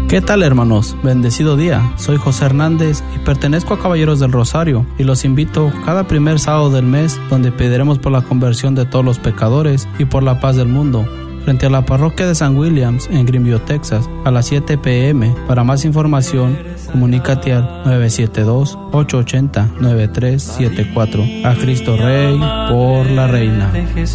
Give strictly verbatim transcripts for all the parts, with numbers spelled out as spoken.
¿Qué tal, hermanos? Bendecido día. Soy José Hernández y pertenezco a Caballeros del Rosario y los invito cada primer sábado del mes, donde pediremos por la conversión de todos los pecadores y por la paz del mundo, frente a la parroquia de San Williams en Greenville, Texas, a las siete pe eme. Para más información, comunícate al nueve siete dos, ocho ocho cero, nueve tres siete cuatro. A Cristo Rey por la Reina.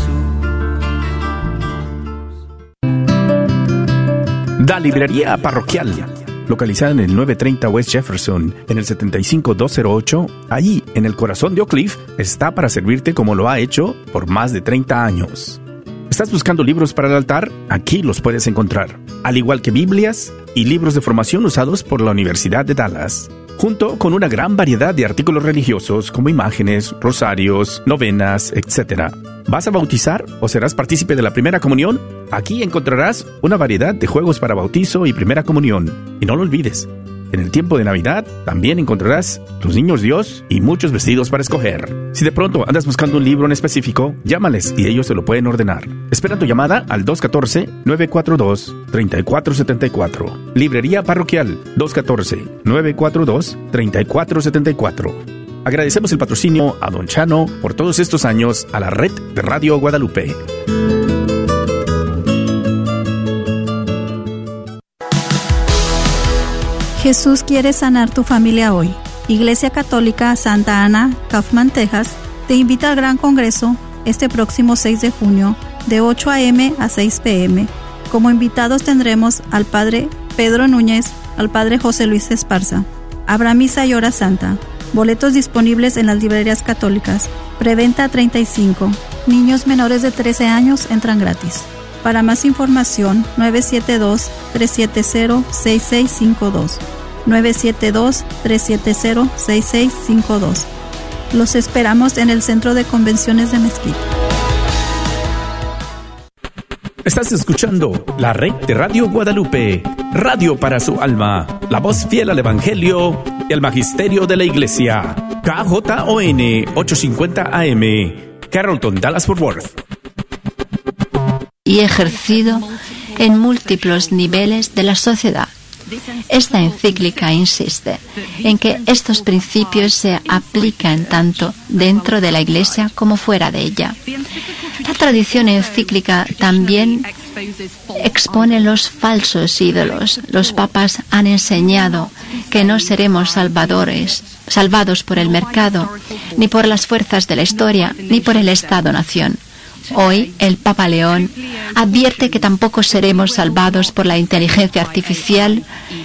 La Librería Parroquial, localizada en el novecientos treinta West Jefferson, en el setenta y cinco mil doscientos ocho, allí en el corazón de Oak Cliff, está para servirte como lo ha hecho por más de treinta años. ¿Estás buscando libros para el altar? Aquí los puedes encontrar, al igual que Biblias y libros de formación usados por la Universidad de Dallas, junto con una gran variedad de artículos religiosos como imágenes, rosarios, novenas, etcétera. ¿Vas a bautizar o serás partícipe de la primera comunión? Aquí encontrarás una variedad de juegos para bautizo y primera comunión. Y no lo olvides, en el tiempo de Navidad también encontrarás los niños Dios y muchos vestidos para escoger. Si de pronto andas buscando un libro en específico, llámales y ellos te lo pueden ordenar. Espera tu llamada al dos uno cuatro, nueve cuatro dos, tres cuatro siete cuatro. Librería Parroquial dos uno cuatro, nueve cuatro dos, tres cuatro siete cuatro. Agradecemos el patrocinio a Don Chano por todos estos años a la red de Radio Guadalupe. Jesús quiere sanar tu familia hoy. Iglesia Católica Santa Ana, Kaufman, Texas, te invita al Gran Congreso este próximo seis de junio de ocho a eme a seis pe eme. Como invitados tendremos al Padre Pedro Núñez, al Padre José Luis Esparza. Habrá misa y hora santa. Boletos disponibles en las librerías católicas. Preventa treinta y cinco. Niños menores de trece años entran gratis. Para más información, nueve siete dos, tres siete cero, seis seis cinco dos. nueve siete dos, tres siete cero, seis seis cinco dos. Los esperamos en el Centro de Convenciones de Mezquite. Estás escuchando la red de Radio Guadalupe, radio para su alma, la voz fiel al Evangelio y al Magisterio de la Iglesia. K J O N ochocientos cincuenta A M, Carrollton, Dallas-Fort Worth. Y ejercido en múltiples niveles de la sociedad. Esta encíclica insiste en que estos principios se aplican tanto dentro de la Iglesia como fuera de ella. La tradición encíclica también expone los falsos ídolos. Los papas han enseñado que no seremos salvadores, salvados por el mercado, ni por las fuerzas de la historia, ni por el Estado-nación. Hoy, el Papa León advierte que tampoco seremos salvados por la inteligencia artificial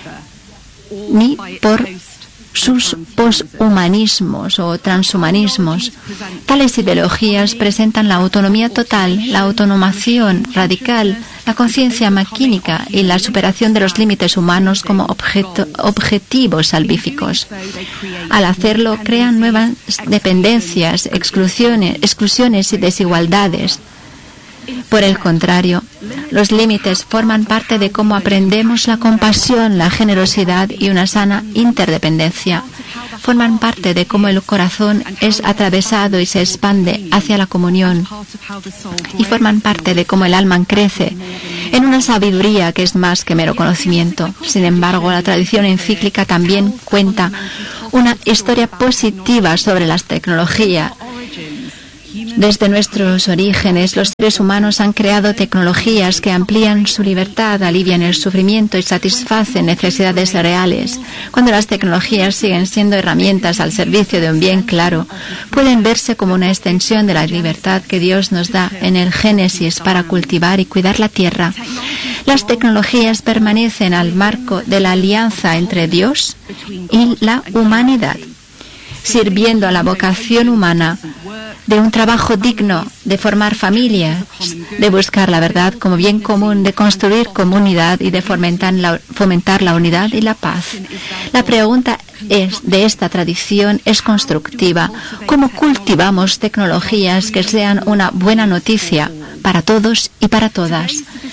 ni por sus poshumanismos o transhumanismos. Tales ideologías presentan la autonomía total, la autonomación radical, la conciencia maquínica y la superación de los límites humanos como objeto, objetivos salvíficos. Al hacerlo, crean nuevas dependencias, exclusiones, exclusiones y desigualdades. Por el contrario, los límites forman parte de cómo aprendemos la compasión, la generosidad y una sana interdependencia. Forman parte de cómo el corazón es atravesado y se expande hacia la comunión. Y forman parte de cómo el alma crece en una sabiduría que es más que mero conocimiento. Sin embargo, la tradición encíclica también cuenta una historia positiva sobre las tecnologías. Desde nuestros orígenes, los seres humanos han creado tecnologías que amplían su libertad, alivian el sufrimiento y satisfacen necesidades reales. Cuando las tecnologías siguen siendo herramientas al servicio de un bien claro, pueden verse como una extensión de la libertad que Dios nos da en el Génesis para cultivar y cuidar la tierra. Las tecnologías permanecen al marco de la alianza entre Dios y la humanidad, sirviendo a la vocación humana de un trabajo digno, de formar familias, de buscar la verdad como bien común, de construir comunidad y de fomentar la, fomentar la unidad y la paz. La pregunta es, de esta tradición es constructiva. ¿Cómo cultivamos tecnologías que sean una buena noticia para todos y para todas?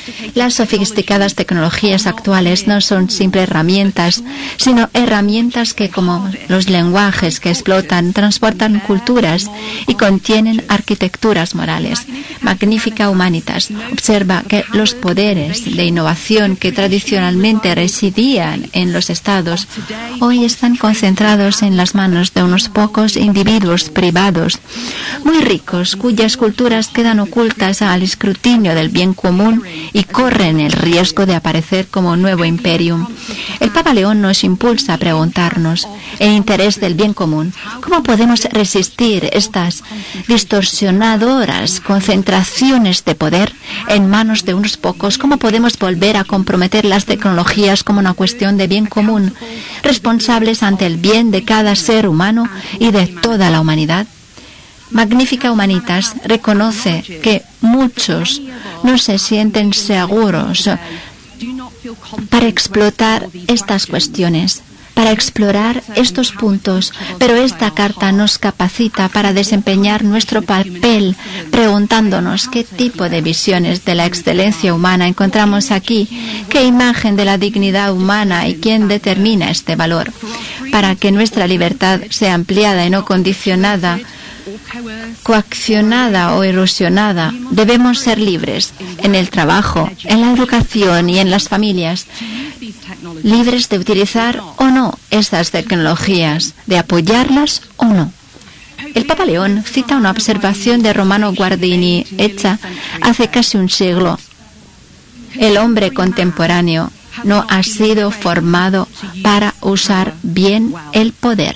Las sofisticadas tecnologías actuales no son simples herramientas, sino herramientas que, como los lenguajes que explotan, transportan culturas y contienen arquitecturas morales. Magnifica Humanitas observa que los poderes de innovación que tradicionalmente residían en los estados hoy están concentrados en las manos de unos pocos individuos privados, muy ricos, cuyas culturas quedan ocultas al escrutinio del bien común y corren el riesgo de aparecer como un nuevo imperium. El Papa León nos impulsa a preguntarnos, en interés del bien común, ¿cómo podemos resistir estas distorsionadoras concentraciones de poder en manos de unos pocos? ¿Cómo podemos volver a comprometer las tecnologías como una cuestión de bien común, responsables ante el bien de cada ser humano y de toda la humanidad? Magnifica Humanitas reconoce que muchos no se sienten seguros para explotar estas cuestiones, para explorar estos puntos, pero esta carta nos capacita para desempeñar nuestro papel preguntándonos qué tipo de visiones de la excelencia humana encontramos aquí, qué imagen de la dignidad humana y quién determina este valor, para que nuestra libertad sea ampliada y no condicionada, coaccionada o erosionada. Debemos ser libres en el trabajo, en la educación y en las familias, libres de utilizar o no estas tecnologías, de apoyarlas o no. El Papa León cita una observación de Romano Guardini hecha hace casi un siglo. El hombre contemporáneo no ha sido formado para usar bien el poder.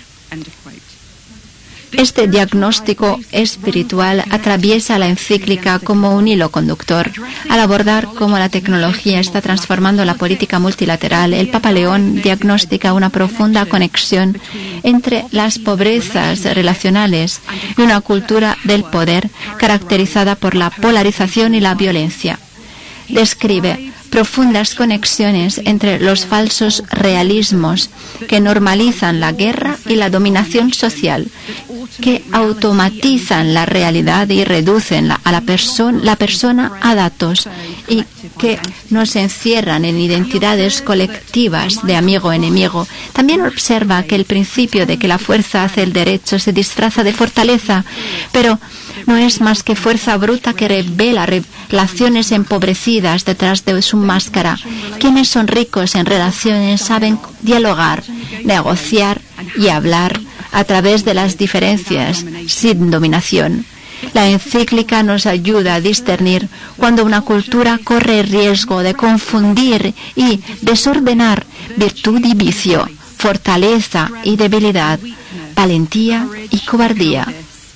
Este diagnóstico espiritual atraviesa la encíclica como un hilo conductor. Al abordar cómo la tecnología está transformando la política multilateral, el Papa León diagnostica una profunda conexión entre las pobrezas relacionales y una cultura del poder caracterizada por la polarización y la violencia. Describe profundas conexiones entre los falsos realismos que normalizan la guerra y la dominación social, que automatizan la realidad y reducen la, a la, perso- la persona a datos y que nos encierran en identidades colectivas de amigo-enemigo. También observa que el principio de que la fuerza hace el derecho se disfraza de fortaleza, pero no es más que fuerza bruta que revela relaciones empobrecidas detrás de su máscara. Quienes son ricos en relaciones saben dialogar, negociar y hablar a través de las diferencias sin dominación. La encíclica nos ayuda a discernir cuando una cultura corre el riesgo de confundir y desordenar virtud y vicio, fortaleza y debilidad, valentía y cobardía.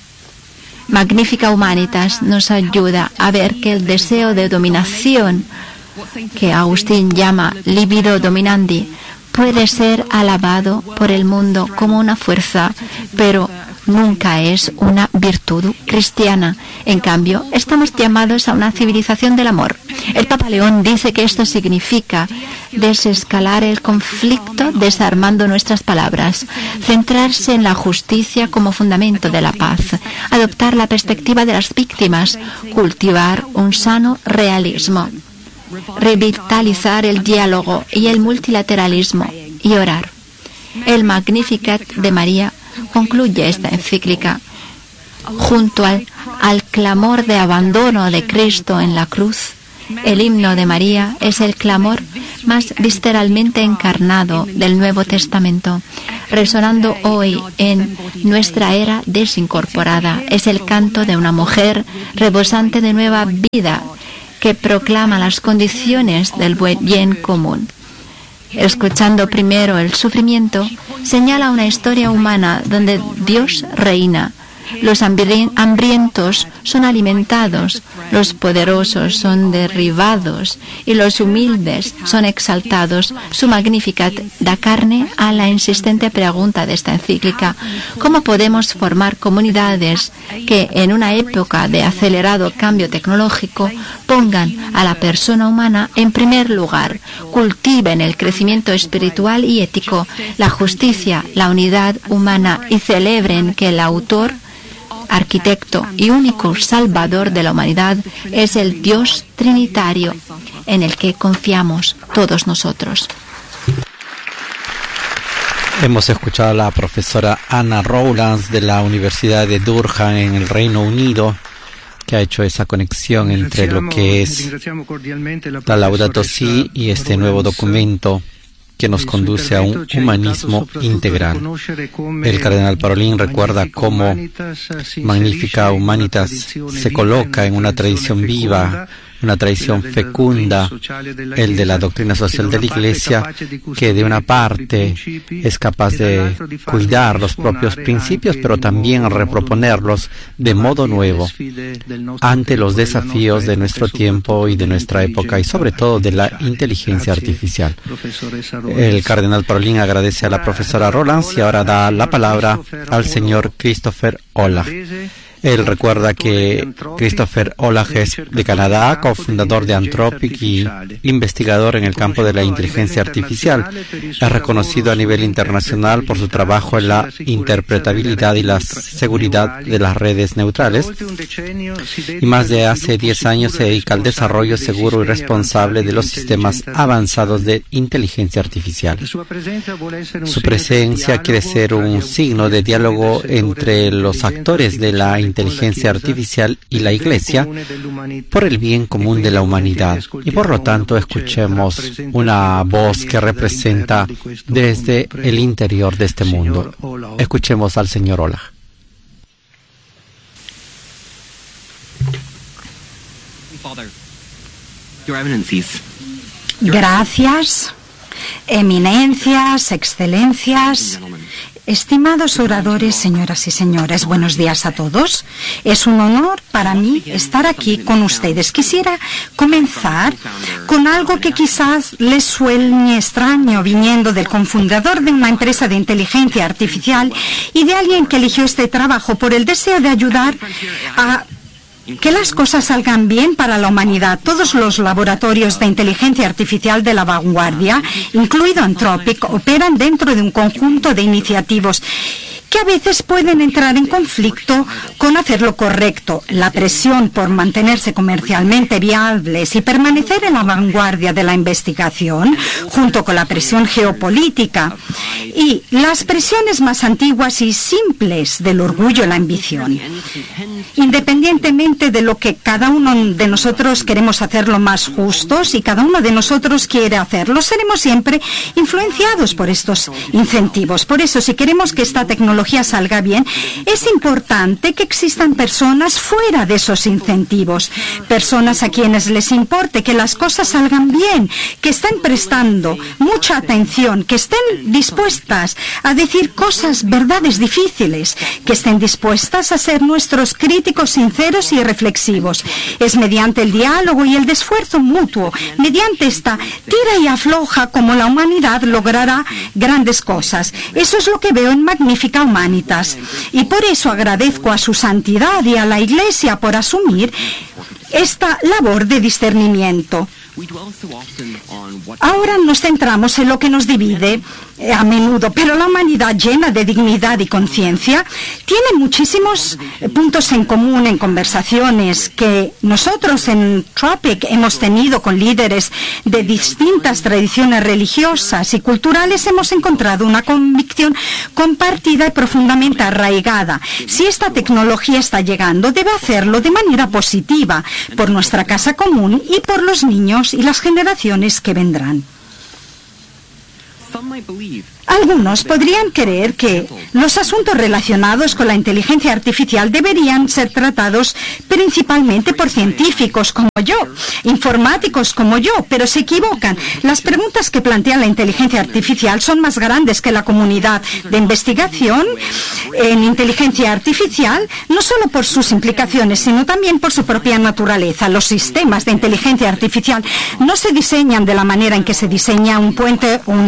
Magnifica Humanitas nos ayuda a ver que el deseo de dominación, que Agustín llama libido dominandi, puede ser alabado por el mundo como una fuerza, pero nunca es una virtud cristiana. En cambio, estamos llamados a una civilización del amor. El Papa León dice que esto significa desescalar el conflicto desarmando nuestras palabras, centrarse en la justicia como fundamento de la paz, adoptar la perspectiva de las víctimas, cultivar un sano realismo, revitalizar el diálogo y el multilateralismo y orar. El Magnificat de María concluye esta encíclica. Junto al, al clamor de abandono de Cristo en la cruz, el himno de María es el clamor más visceralmente encarnado del Nuevo Testamento. Resonando hoy en nuestra era desincorporada, es el canto de una mujer rebosante de nueva vida que proclama las condiciones del bien común. Escuchando primero el sufrimiento, señala una historia humana donde Dios reina. Los hambrientos son alimentados, los poderosos son derribados y los humildes son exaltados. Su Magnificat da carne a la insistente pregunta de esta encíclica: ¿cómo podemos formar comunidades que en una época de acelerado cambio tecnológico pongan a la persona humana en primer lugar, cultiven el crecimiento espiritual y ético, la justicia, la unidad humana y celebren que el autor, arquitecto y único salvador de la humanidad es el Dios trinitario, en el que confiamos todos nosotros. Hemos escuchado a la profesora Anna Rowlands de la Universidad de Durham en el Reino Unido, que ha hecho esa conexión entre lo que es la Laudato Si y este nuevo documento que nos conduce a un humanismo integral. El cardenal Parolin recuerda cómo Magnificat Humanitas se coloca en una tradición viva, una tradición fecunda, el de la doctrina social de la Iglesia, que de una parte es capaz de cuidar los propios principios, pero también reproponerlos de modo nuevo ante los desafíos de nuestro tiempo y de nuestra época, y sobre todo de la inteligencia artificial. El cardenal Parolin agradece a la profesora Rowlands y ahora da la palabra al señor Christopher Olah. Él recuerda que Christopher Olah es de Canadá, cofundador de Anthropic y investigador en el campo de la inteligencia artificial. Es reconocido a nivel internacional por su trabajo en la interpretabilidad y la seguridad de las redes neutrales, y más de hace diez años se dedica al desarrollo seguro y responsable de los sistemas avanzados de inteligencia artificial. Su presencia quiere ser un signo de diálogo entre los actores de la inteligencia artificial y la Iglesia por el bien común de la humanidad, y por lo tanto escuchemos una voz que representa desde el interior de este mundo. Escuchemos al señor Olah. Gracias, eminencias, excelencias. Estimados oradores, señoras y señores, buenos días a todos. Es un honor para mí estar aquí con ustedes. Quisiera comenzar con algo que quizás les suene extraño, viniendo del cofundador de una empresa de inteligencia artificial y de alguien que eligió este trabajo por el deseo de ayudar a que las cosas salgan bien para la humanidad. Todos los laboratorios de inteligencia artificial de la vanguardia, incluido Anthropic, operan dentro de un conjunto de iniciativas que a veces pueden entrar en conflicto con hacer lo correcto. La presión por mantenerse comercialmente viables y permanecer en la vanguardia de la investigación, junto con la presión geopolítica y las presiones más antiguas y simples del orgullo y la ambición. Independientemente de lo que cada uno de nosotros queremos hacerlo más justos y cada uno de nosotros quiere hacerlo, seremos siempre influenciados por estos incentivos. Por eso, si queremos que esta tecnología salga bien, es importante que existan personas fuera de esos incentivos, personas a quienes les importe que las cosas salgan bien, que estén prestando mucha atención, que estén dispuestas a decir cosas, verdades difíciles, que estén dispuestas a ser nuestros críticos sinceros y reflexivos. Es mediante el diálogo y el esfuerzo mutuo, mediante esta tira y afloja, como la humanidad logrará grandes cosas. Eso es lo que veo en Magnificat Humanitas, y por eso agradezco a su santidad y a la Iglesia por asumir esta labor de discernimiento. Ahora nos centramos en lo que nos divide eh, a menudo, pero la humanidad, llena de dignidad y conciencia, tiene muchísimos eh, puntos en común en conversaciones que nosotros en Anthropic hemos tenido con líderes de distintas tradiciones religiosas y culturales. Hemos encontrado una convicción compartida y profundamente arraigada. Si esta tecnología está llegando, debe hacerlo de manera positiva por nuestra casa común y por los niños y las generaciones que vendrán. Algunos podrían creer que los asuntos relacionados con la inteligencia artificial deberían ser tratados principalmente por científicos como yo, informáticos como yo, pero se equivocan. Las preguntas que plantea la inteligencia artificial son más grandes que la comunidad de investigación en inteligencia artificial, no solo por sus implicaciones, sino también por su propia naturaleza. Los sistemas de inteligencia artificial no se diseñan de la manera en que se diseña un puente o un avión.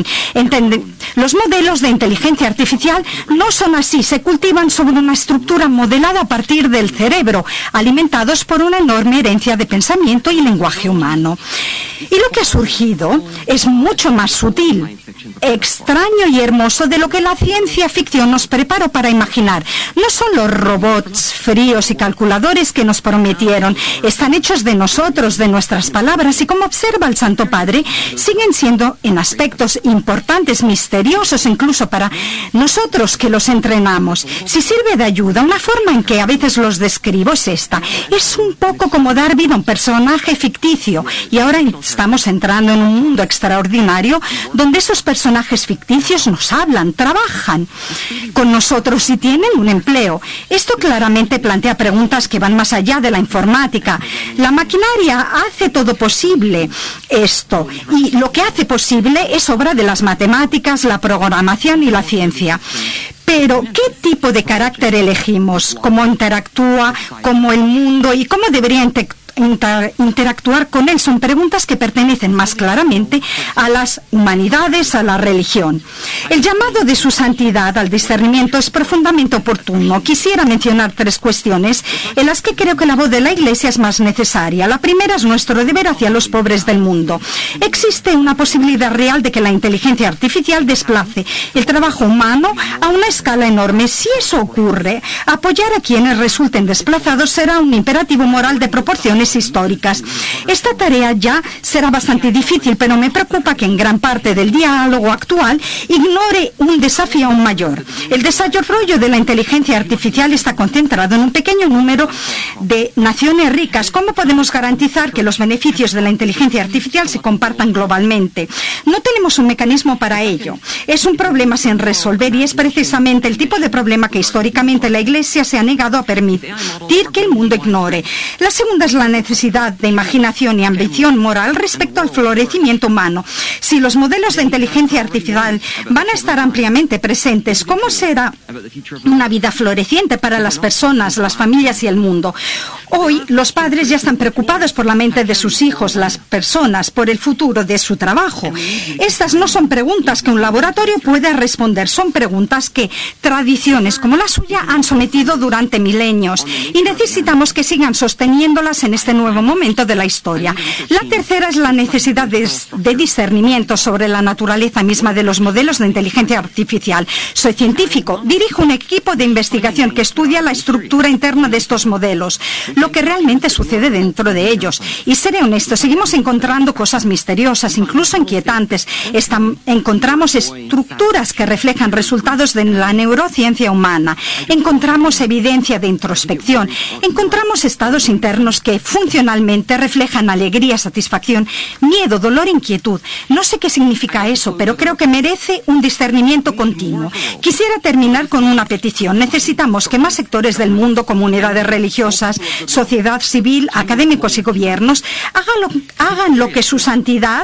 Entende, los modelos de inteligencia artificial no son así, se cultivan sobre una estructura modelada a partir del cerebro, alimentados por una enorme herencia de pensamiento y lenguaje humano. Y lo que ha surgido es mucho más sutil, extraño y hermoso de lo que la ciencia ficción nos preparó para imaginar. No son los robots fríos y calculadores que nos prometieron, están hechos de nosotros, de nuestras palabras, y como observa el Santo Padre, siguen siendo en aspectos importantes, misteriosos incluso para nosotros que los entrenamos. Si sirve de ayuda, una forma en que a veces los describo es esta. Es un poco como dar vida a un personaje ficticio, y ahora estamos entrando en un mundo extraordinario donde esos personajes ficticios nos hablan, trabajan con nosotros y tienen un empleo. Esto claramente plantea preguntas que van más allá de la informática. La maquinaria hace todo posible esto, y lo que hace posible es obra de las matemáticas, la programación y la ciencia. Pero, ¿qué tipo de carácter elegimos? ¿Cómo interactúa? ¿Cómo el mundo? ¿Y cómo debería interactuar? Inter interactuar con él? Son preguntas que pertenecen más claramente a las humanidades, a la religión. El llamado de su santidad al discernimiento es profundamente oportuno. Quisiera mencionar tres cuestiones en las que creo que la voz de la Iglesia es más necesaria. La primera es nuestro deber hacia los pobres del mundo. Existe una posibilidad real de que la inteligencia artificial desplace el trabajo humano a una escala enorme. Si eso ocurre, apoyar a quienes resulten desplazados será un imperativo moral de proporciones históricas. Esta tarea ya será bastante difícil, pero me preocupa que en gran parte del diálogo actual ignore un desafío aún mayor. El desarrollo de la inteligencia artificial está concentrado en un pequeño número de naciones ricas. ¿Cómo podemos garantizar que los beneficios de la inteligencia artificial se compartan globalmente? No tenemos un mecanismo para ello. Es un problema sin resolver, y es precisamente el tipo de problema que históricamente la Iglesia se ha negado a permitir que el mundo ignore. La segunda es la necesidad de imaginación y ambición moral respecto al florecimiento humano. Si los modelos de inteligencia artificial van a estar ampliamente presentes, ¿cómo será una vida floreciente para las personas, las familias y el mundo? Hoy los padres ya están preocupados por la mente de sus hijos, las personas, por el futuro de su trabajo. Estas no son preguntas que un laboratorio pueda responder, son preguntas que tradiciones como la suya han sometido durante milenios, y necesitamos que sigan sosteniéndolas en este nuevo momento de la historia. La tercera es la necesidad de, de discernimiento sobre la naturaleza misma de los modelos de inteligencia artificial. Soy científico, dirijo un equipo de investigación que estudia la estructura interna de estos modelos, lo que realmente sucede dentro de ellos. Y seré honesto, seguimos encontrando cosas misteriosas, incluso inquietantes. Estam, encontramos estructuras que reflejan resultados de la neurociencia humana. Encontramos evidencia de introspección. Encontramos estados internos que funcionalmente reflejan alegría, satisfacción, miedo, dolor, inquietud. No sé qué significa eso, pero creo que merece un discernimiento continuo. Quisiera terminar con una petición. Necesitamos que más sectores del mundo, comunidades religiosas, sociedad civil, académicos y gobiernos hagan lo, hagan lo que su santidad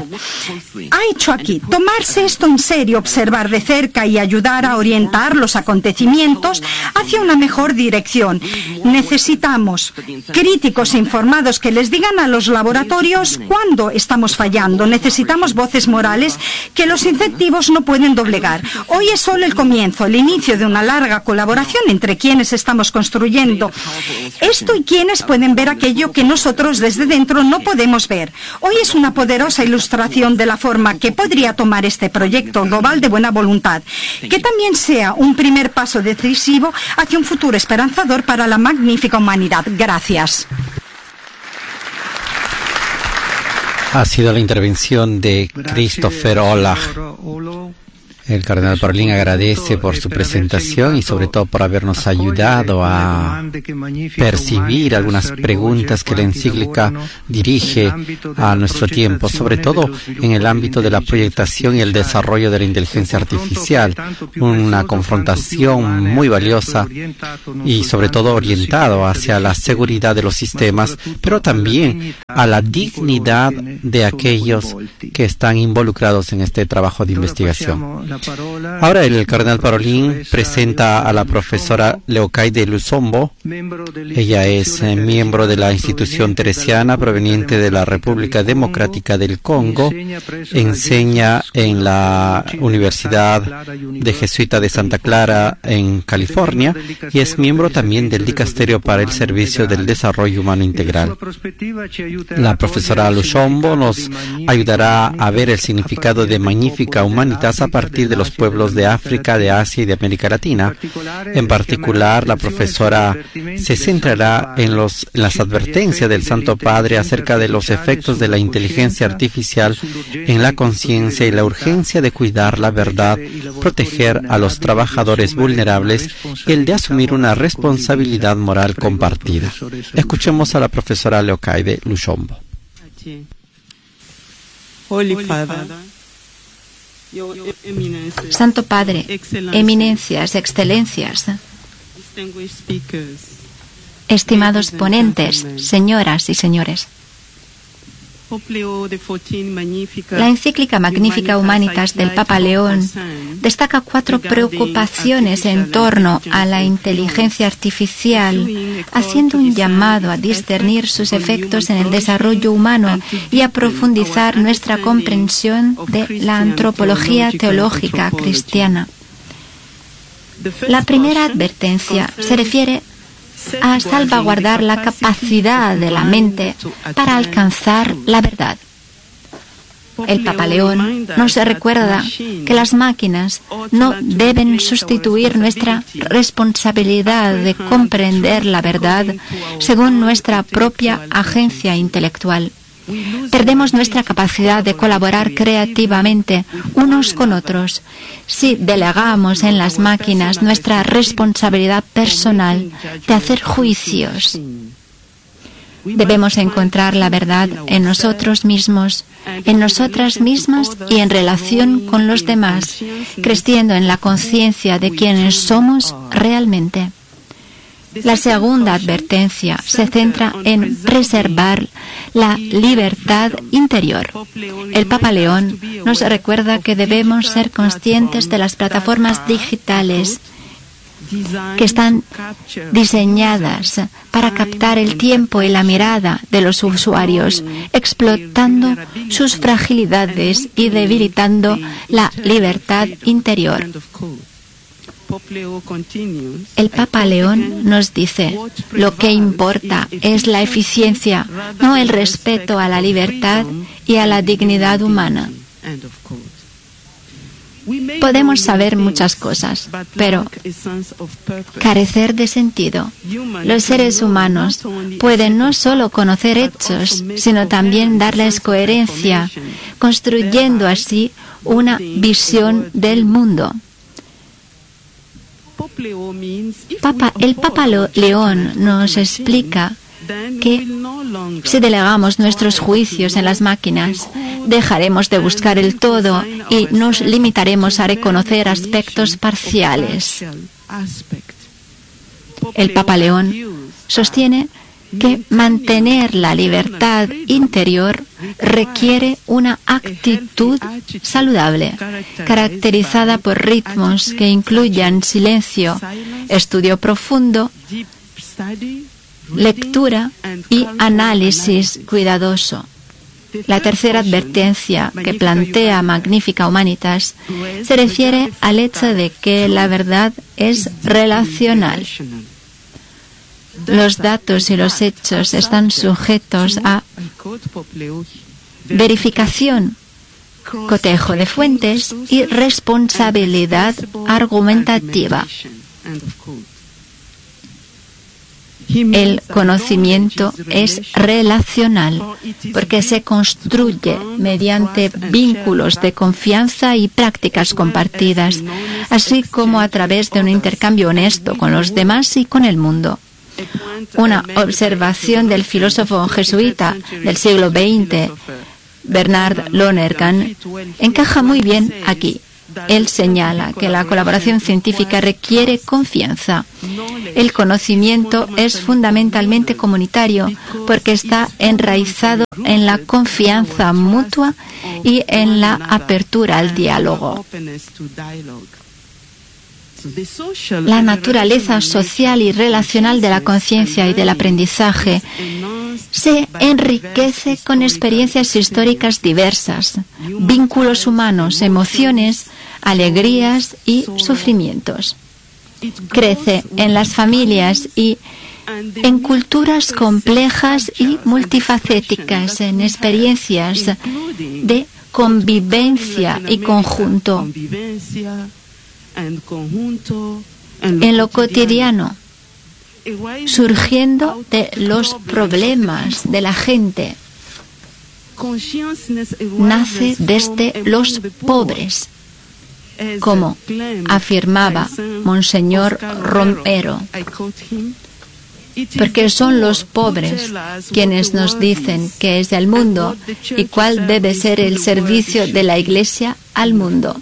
ha hecho aquí. Tomarse esto en serio, observar de cerca y ayudar a orientar los acontecimientos hacia una mejor dirección. Necesitamos críticos informados que les digan a los laboratorios cuándo estamos fallando. Necesitamos voces morales que los incentivos no pueden doblegar. Hoy es solo el comienzo, el inicio de una larga colaboración entre quienes estamos construyendo esto y quienes pueden ver aquello que nosotros desde dentro no podemos ver. Hoy es una poderosa ilustración de la forma que podría tomar este proyecto global de buena voluntad, que también sea un primer paso decisivo hacia un futuro esperanzador para la magnífica humanidad. Gracias. Ha sido la intervención de Christopher Olah. El cardenal Parolin agradece por su presentación y sobre todo por habernos ayudado a percibir algunas preguntas que la encíclica dirige a nuestro tiempo, sobre todo en el ámbito de la proyectación y el desarrollo de la inteligencia artificial, una confrontación muy valiosa y sobre todo orientado hacia la seguridad de los sistemas, pero también a la dignidad de aquellos que están involucrados en este trabajo de investigación. Ahora el cardenal Parolin presenta a la profesora Leocaide Lusombo. Ella es eh, miembro de la institución teresiana proveniente de la República Democrática del Congo. Enseña en la Universidad de Jesuita de Santa Clara en California y es miembro también del Dicasterio para el Servicio del Desarrollo Humano Integral. La profesora Lusombo nos ayudará a ver el significado de Magnificat Humanitas a partir de los pueblos de África, de Asia y de América Latina. En particular, la profesora se centrará en, los, en las advertencias del Santo Padre acerca de los efectos de la inteligencia artificial en la conciencia y la urgencia de cuidar la verdad, proteger a los trabajadores vulnerables y el de asumir una responsabilidad moral compartida. Escuchemos a la profesora Leocaide Lusombo. Santo Padre, eminencias, excelencias, estimados ponentes, señoras y señores. La encíclica Magnificat Humanitas del Papa León destaca cuatro preocupaciones en torno a la inteligencia artificial, haciendo un llamado a discernir sus efectos en el desarrollo humano y a profundizar nuestra comprensión de la antropología teológica cristiana. La primera advertencia se refiere a salvaguardar la capacidad de la mente para alcanzar la verdad. El Papa León nos recuerda que las máquinas no deben sustituir nuestra responsabilidad de comprender la verdad según nuestra propia agencia intelectual. Perdemos nuestra capacidad de colaborar creativamente unos con otros si delegamos en las máquinas nuestra responsabilidad personal de hacer juicios. Debemos encontrar la verdad en nosotros mismos, en nosotras mismas y en relación con los demás, creciendo en la conciencia de quienes somos realmente. La segunda advertencia se centra en preservar la libertad interior. El Papa León nos recuerda que debemos ser conscientes de las plataformas digitales que están diseñadas para captar el tiempo y la mirada de los usuarios, explotando sus fragilidades y debilitando la libertad interior. El Papa León nos dice, lo que importa es la eficiencia, no el respeto a la libertad y a la dignidad humana. Podemos saber muchas cosas, pero carecer de sentido. Los seres humanos pueden no solo conocer hechos, sino también darles coherencia, construyendo así una visión del mundo. Papa, el Papa León nos explica que si delegamos nuestros juicios en las máquinas, dejaremos de buscar el todo y nos limitaremos a reconocer aspectos parciales. El Papa León sostiene que mantener la libertad interior requiere una actitud saludable, caracterizada por ritmos que incluyan silencio, estudio profundo, lectura y análisis cuidadoso. La tercera advertencia que plantea Magnificat Humanitas se refiere al hecho de que la verdad es relacional. Los datos y los hechos están sujetos a verificación, cotejo de fuentes y responsabilidad argumentativa. El conocimiento es relacional porque se construye mediante vínculos de confianza y prácticas compartidas, así como a través de un intercambio honesto con los demás y con el mundo. Una observación del filósofo jesuita del siglo veinte, Bernard Lonergan, encaja muy bien aquí. Él señala que la colaboración científica requiere confianza. El conocimiento es fundamentalmente comunitario porque está enraizado en la confianza mutua y en la apertura al diálogo. La naturaleza social y relacional de la conciencia y del aprendizaje se enriquece con experiencias históricas diversas, vínculos humanos, emociones, alegrías y sufrimientos. Crece en las familias y en culturas complejas y multifacéticas, en experiencias de convivencia y conjunto, en lo cotidiano, surgiendo de los problemas de la gente. Nace desde los pobres, como afirmaba Monseñor Romero, porque son los pobres quienes nos dicen qué es el mundo y cuál debe ser el servicio de la Iglesia al mundo.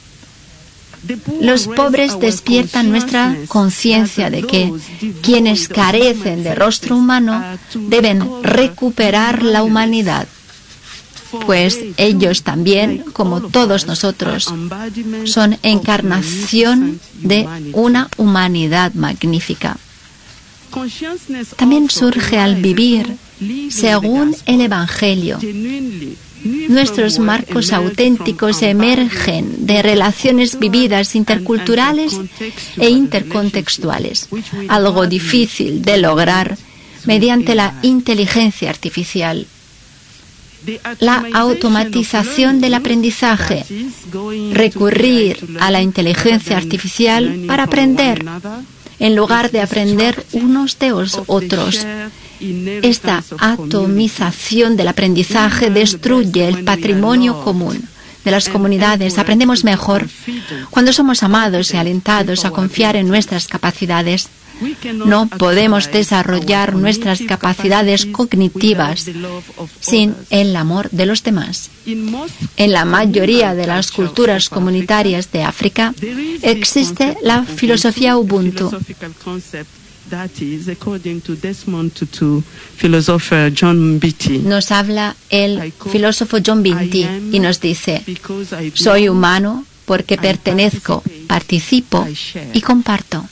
Los pobres despiertan nuestra conciencia de que quienes carecen de rostro humano deben recuperar la humanidad, pues ellos también, como todos nosotros, son encarnación de una humanidad magnífica. También surge al vivir según el Evangelio. Nuestros marcos auténticos emergen de relaciones vividas interculturales e intercontextuales, algo difícil de lograr mediante la inteligencia artificial. La automatización del aprendizaje, recurrir a la inteligencia artificial para aprender, en lugar de aprender unos de otros. Esta atomización del aprendizaje destruye el patrimonio común de las comunidades. Aprendemos mejor cuando somos amados y alentados a confiar en nuestras capacidades. No podemos desarrollar nuestras capacidades cognitivas sin el amor de los demás. En la mayoría de las culturas comunitarias de África existe la filosofía Ubuntu. Nos habla el filósofo John Mbiti y nos dice: soy humano porque pertenezco, participo y comparto.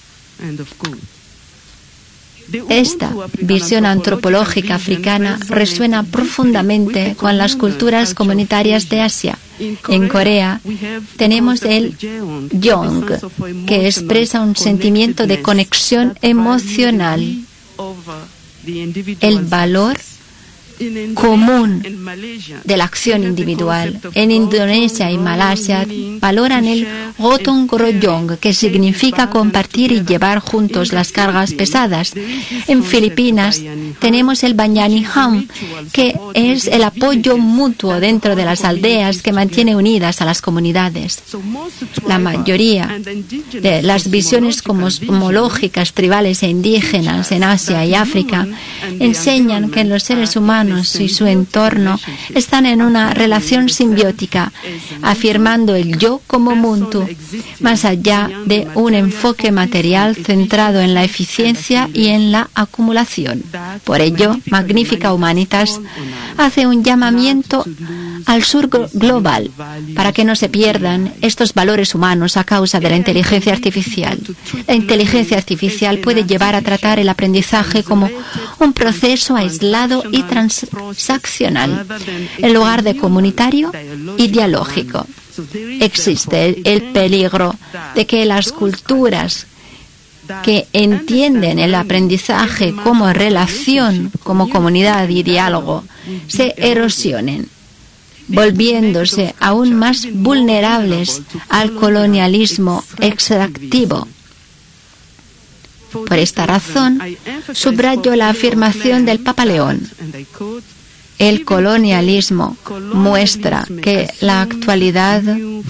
Esta visión antropológica africana resuena profundamente con las culturas comunitarias de Asia. En Corea tenemos el Jeong, que expresa un sentimiento de conexión emocional, el valor común de la acción individual. En Indonesia y Malasia valoran el Gotong Royong, que significa compartir y llevar juntos las cargas pesadas. En Filipinas tenemos el Bayanihan, que es el apoyo mutuo dentro de las aldeas que mantiene unidas a las comunidades. La mayoría de las visiones cosmológicas tribales e indígenas en Asia y África enseñan que los seres humanos y su entorno están en una relación simbiótica, afirmando el yo como Muntu, más allá de un enfoque material centrado en la eficiencia y en la acumulación. Por ello, Magnifica Humanitas hace un llamamiento al sur global para que no se pierdan estos valores humanos a causa de la inteligencia artificial. La inteligencia artificial puede llevar a tratar el aprendizaje como un proceso aislado y transaccional, en lugar de comunitario y dialógico. Existe el peligro de que las culturas que entienden el aprendizaje como relación, como comunidad y diálogo, se erosionen, volviéndose aún más vulnerables al colonialismo extractivo. Por esta razón, subrayo la afirmación del Papa León: el colonialismo muestra que la actualidad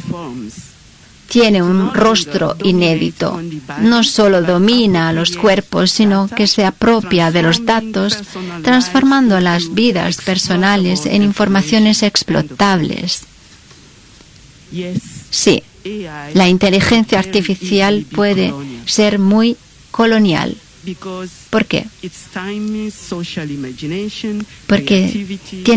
tiene un rostro inédito. No solo domina a los cuerpos, sino que se apropia de los datos, transformando las vidas personales en informaciones explotables. Sí, la inteligencia artificial puede ser muy colonial. ¿Por qué? Porque tiene